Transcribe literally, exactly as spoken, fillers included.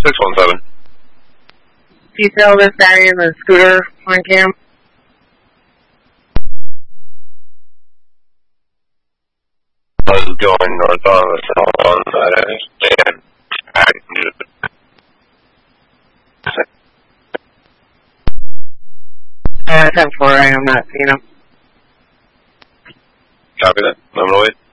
six one seven. Detail this guy in the scooter on cam. I was going north on the southbound side. I understand. I Uh, ten four, I am not seeing him. Copy that. I'm gonna wait.